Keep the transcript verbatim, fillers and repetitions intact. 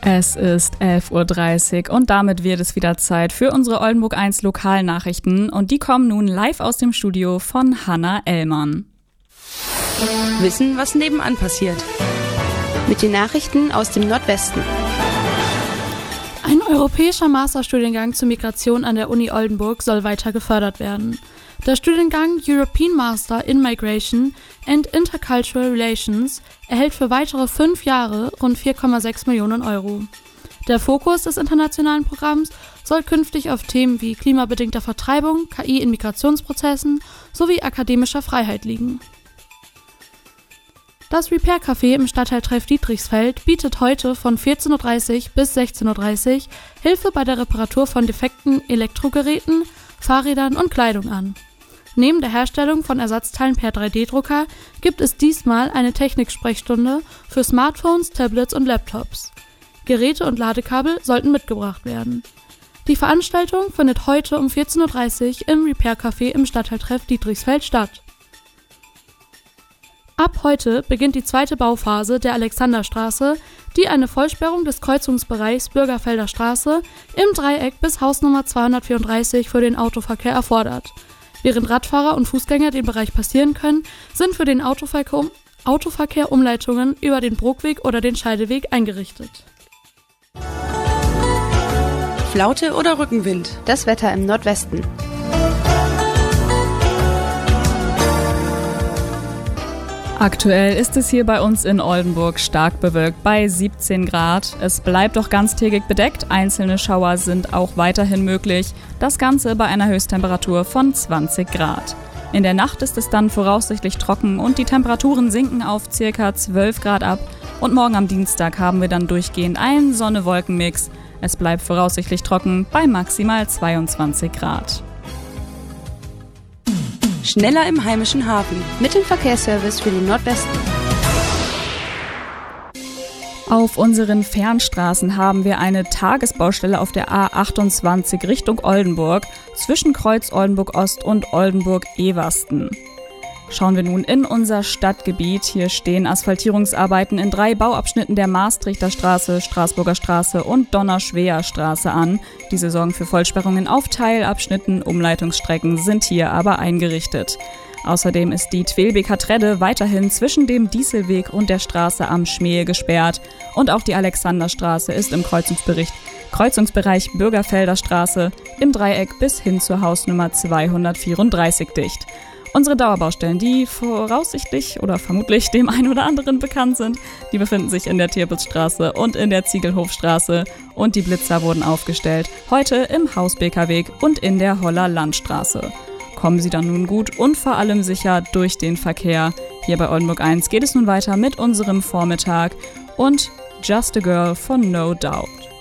Es ist elf Uhr dreißig und damit wird es wieder Zeit für unsere Oldenburg eins Lokalnachrichten und die kommen nun live aus dem Studio von Hannah Ellmann. Wissen, was nebenan passiert. Mit den Nachrichten aus dem Nordwesten. Ein europäischer Masterstudiengang zur Migration an der Uni Oldenburg soll weiter gefördert werden. Der Studiengang European Master in Migration and Intercultural Relations erhält für weitere fünf Jahre rund vier Komma sechs Millionen Euro. Der Fokus des internationalen Programms soll künftig auf Themen wie klimabedingter Vertreibung, K I in Migrationsprozessen sowie akademischer Freiheit liegen. Das Repair Café im Stadtteil Treff-Dietrichsfeld bietet heute von vierzehn Uhr dreißig bis sechzehn Uhr dreißig Hilfe bei der Reparatur von defekten Elektrogeräten, Fahrrädern und Kleidung an. Neben der Herstellung von Ersatzteilen per drei D Drucker gibt es diesmal eine Technik-Sprechstunde für Smartphones, Tablets und Laptops. Geräte und Ladekabel sollten mitgebracht werden. Die Veranstaltung findet heute um vierzehn Uhr dreißig im Repair Café im Stadtteil Treff-Dietrichsfeld statt. Ab heute beginnt die zweite Bauphase der Alexanderstraße, die eine Vollsperrung des Kreuzungsbereichs Bürgerfelder Straße im Dreieck bis Hausnummer zweihundertvierunddreißig für den Autoverkehr erfordert. Während Radfahrer und Fußgänger den Bereich passieren können, sind für den Autoverkehr, um- Autoverkehr Umleitungen über den Bruckweg oder den Scheideweg eingerichtet. Flaute oder Rückenwind? Das Wetter im Nordwesten. Aktuell ist es hier bei uns in Oldenburg stark bewölkt bei siebzehn Grad. Es bleibt auch ganztägig bedeckt, einzelne Schauer sind auch weiterhin möglich. Das Ganze bei einer Höchsttemperatur von zwanzig Grad. In der Nacht ist es dann voraussichtlich trocken und die Temperaturen sinken auf ca. zwölf Grad ab. Und morgen am Dienstag haben wir dann durchgehend einen Sonne-Wolken-Mix. Es bleibt voraussichtlich trocken bei maximal zweiundzwanzig Grad. Schneller im heimischen Hafen. Mit dem Verkehrsservice für den Nordwesten. Auf unseren Fernstraßen haben wir eine Tagesbaustelle auf der A achtundzwanzig Richtung Oldenburg zwischen Kreuz Oldenburg-Ost und Oldenburg-Eversten. Schauen wir nun in unser Stadtgebiet. Hier stehen Asphaltierungsarbeiten in drei Bauabschnitten der Maastrichter Straße, Straßburger Straße und Donnerschweer Straße an. Diese sorgen für Vollsperrungen auf Teilabschnitten, Umleitungsstrecken sind hier aber eingerichtet. Außerdem ist die Twelbeker Tredde weiterhin zwischen dem Dieselweg und der Straße am Schmähe gesperrt. Und auch die Alexanderstraße ist im Kreuzungsbericht, Kreuzungsbereich Bürgerfelder Straße im Dreieck bis hin zur Hausnummer zweihundertvierunddreißig dicht. Unsere Dauerbaustellen, die voraussichtlich oder vermutlich dem einen oder anderen bekannt sind, die befinden sich in der Tirpitzstraße und in der Ziegelhofstraße und die Blitzer wurden aufgestellt, heute im Hausbeker Weg und in der Holler Landstraße. Kommen Sie dann nun gut und vor allem sicher durch den Verkehr. Hier bei Oldenburg eins geht es nun weiter mit unserem Vormittag und Just a Girl von No Doubt.